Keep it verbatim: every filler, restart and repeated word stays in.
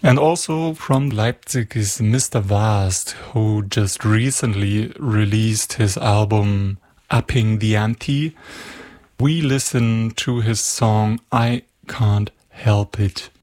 And also from Leipzig is Mister Vast, who just recently released his album Upping the Ante. We listen to his song I Can't Help It.